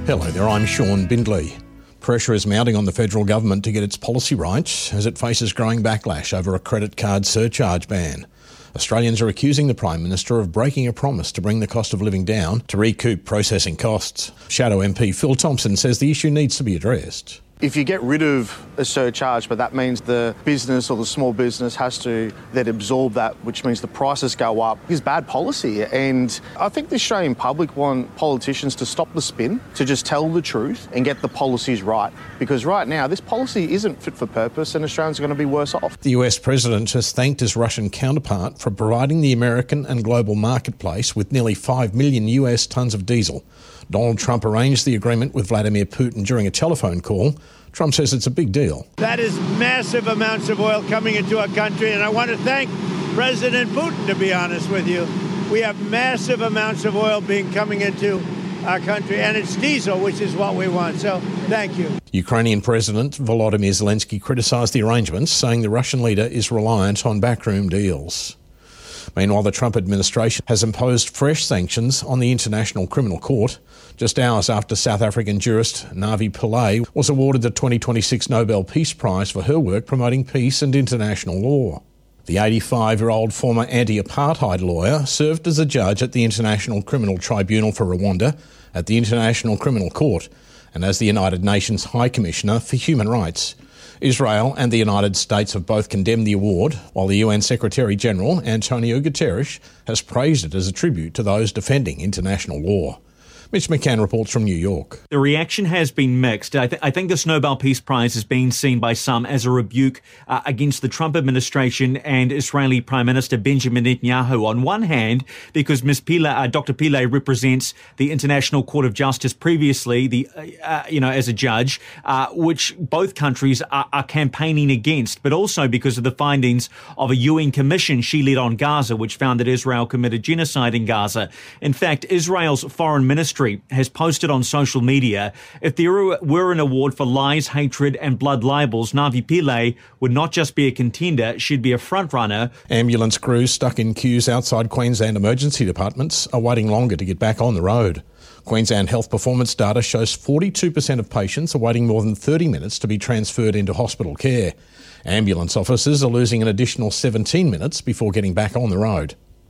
Hello there, I'm Sean Bindley. Pressure is mounting on the federal government to get its policy right as it faces growing backlash over a credit card surcharge ban. Australians are accusing the Prime Minister of breaking a promise to bring the cost of living down to recoup processing costs. Shadow MP Phil Thompson says the issue needs to be addressed. If you get rid of a surcharge, but that means the business or the small business has to then absorb that, which means the prices go up, is bad policy. And I think the Australian public want politicians to stop the spin, to just tell the truth and get the policies right. Because right now, this policy isn't fit for purpose and Australians are going to be worse off. The US President has thanked his Russian counterpart for providing the American and global marketplace with nearly 5 million US tonnes of diesel. Donald Trump arranged the agreement with Vladimir Putin during a telephone call. Trump says it's a big deal. That is massive amounts of oil coming into our country, and I want to thank President Putin, to be honest with you. We have massive amounts of oil coming into our country, and it's diesel, which is what we want. So, thank you. Ukrainian President Volodymyr Zelensky criticised the arrangements, saying the Russian leader is reliant on backroom deals. Meanwhile, the Trump administration has imposed fresh sanctions on the International Criminal Court, just hours after South African jurist Navi Pillay was awarded the 2026 Nobel Peace Prize for her work promoting peace and international law. The 85-year-old former anti-apartheid lawyer served as a judge at the International Criminal Tribunal for Rwanda, at the International Criminal Court, and as the United Nations High Commissioner for Human Rights. Israel and the United States have both condemned the award, while the UN Secretary-General, Antonio Guterres, has praised it as a tribute to those defending international law. Mitch McCann reports from New York. The reaction has been mixed. I think this Nobel Peace Prize is being seen by some as a rebuke against the Trump administration and Israeli Prime Minister Benjamin Netanyahu. On one hand, because Ms. Pillay, Dr. Pillay represents the International Court of Justice previously, as a judge, which both countries are campaigning against, but also because of the findings of a UN commission she led on Gaza, which found that Israel committed genocide in Gaza. In fact, Israel's foreign ministry has posted on social media, if there were an award for lies, hatred and blood libels, Navi Pillay would not just be a contender, she'd be a front-runner. Ambulance crews stuck in queues outside Queensland emergency departments are waiting longer to get back on the road. Queensland health performance data shows 42% of patients are waiting more than 30 minutes to be transferred into hospital care. Ambulance officers are losing an additional 17 minutes before getting back on the road.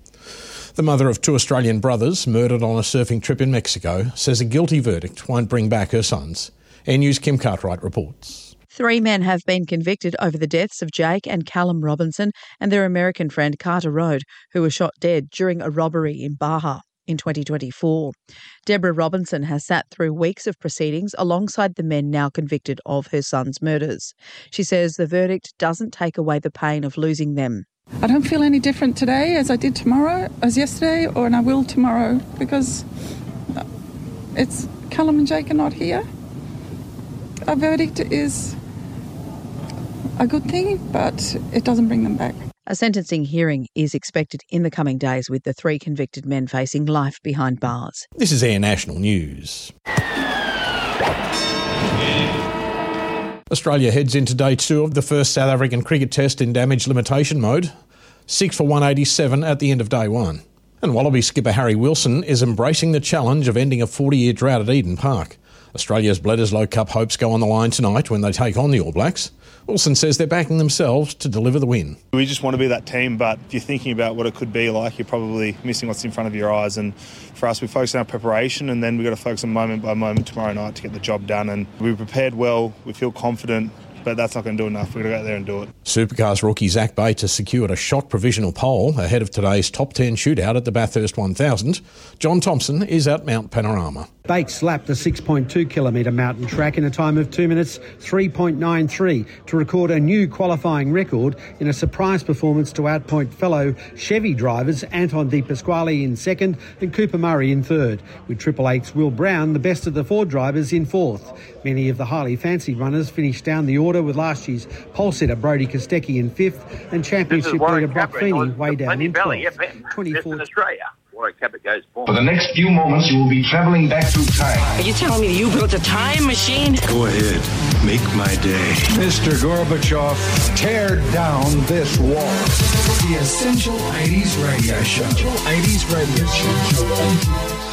The mother of two Australian brothers murdered on a surfing trip in Mexico says a guilty verdict won't bring back her sons. Air News' Kim Cartwright reports. 3 men have been convicted over the deaths of Jake and Callum Robinson and their American friend Carter Road, who were shot dead during a robbery in Baja in 2024. Deborah Robinson has sat through weeks of proceedings alongside the men now convicted of her son's murders. She says the verdict doesn't take away the pain of losing them. I don't feel any different today as I did tomorrow, as yesterday, and I will tomorrow, because it's Callum and Jake are not here. A verdict is a good thing, but it doesn't bring them back. A sentencing hearing is expected in the coming days, with the 3 convicted men facing life behind bars. This is Air National News. Australia heads into day 2 of the first South African cricket test in damage limitation mode. 6 for 187 at the end of day 1. And Wallaby skipper Harry Wilson is embracing the challenge of ending a 40-year drought at Eden Park. Australia's Bledisloe Cup hopes go on the line tonight when they take on the All Blacks. Wilson says they're backing themselves to deliver the win. We just want to be that team, but if you're thinking about what it could be like, you're probably missing what's in front of your eyes. And for us, we focus on our preparation, and then we've got to focus on moment by moment tomorrow night to get the job done. And we prepared well, we feel confident, but that's not going to do enough. We've got to go out there and do it. Supercars rookie Zach Bates has secured a shot provisional pole ahead of today's top 10 shootout at the Bathurst 1000. John Thompson is at Mount Panorama. Bates slapped the 6.2-kilometre mountain track in a time of 2 minutes 3.93 to record a new qualifying record in a surprise performance to outpoint fellow Chevy drivers Anton De Pasquale in second and Cooper Murray in third, with Triple 8's Will Brown the best of the 4 drivers in fourth. Many of the highly fancied runners finished down the order, with last year's pole sitter Brodie Kostecki in fifth and championship leader Brock Feeney way down in 12th. 24th. For the next few moments, you will be travelling back through time. Are you telling me you built a time machine? Go ahead. Make my day. Mr. Gorbachev, tear down this wall. The Essential 80s Radio Show. 80s Radio Show.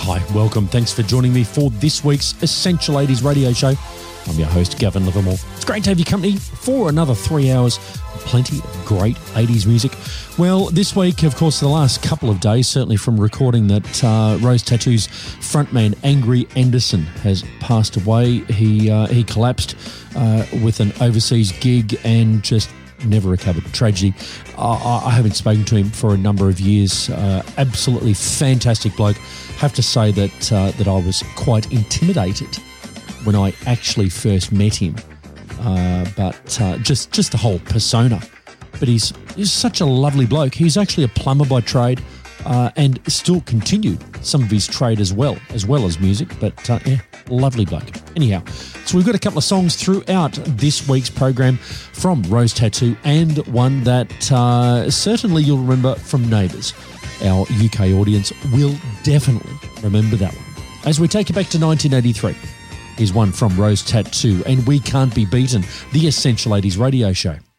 Hi, welcome. Thanks for joining me for this week's Essential 80s radio show. I'm your host, Gavin Livermore. It's great to have your company for another 3 hours. Plenty of great 80s music. Well, this week, of course, the last couple of days, certainly from recording that, Rose Tattoo's frontman, Angry Anderson, has passed away. He collapsed with an overseas gig and just never recovered. Tragedy. I haven't spoken to him for a number of years. Absolutely fantastic bloke. Have to say that I was quite intimidated when I actually first met him. But just the whole persona. But he's such a lovely bloke. He's actually a plumber by trade, and still continued some of his trade as well as music. But yeah, lovely bloke. Anyhow, so we've got a couple of songs throughout this week's program from Rose Tattoo, and one that certainly you'll remember from Neighbours. Our UK audience will definitely remember that one. As we take it back to 1983, here's one from Rose Tattoo, and We Can't Be Beaten, the Essential 80s radio show.